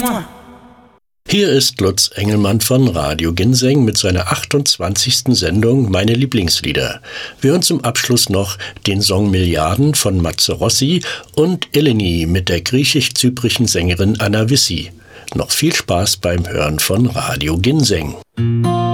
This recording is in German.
Hier ist Lutz Engelmann von Radio Ginseng mit seiner 28. Sendung Meine Lieblingslieder. Wir hören zum Abschluss noch den Song Milliarden von Matze Rossi und Eleni mit der griechisch-zyprischen Sängerin Anna Vissi. Noch viel Spaß beim Hören von Radio Ginseng.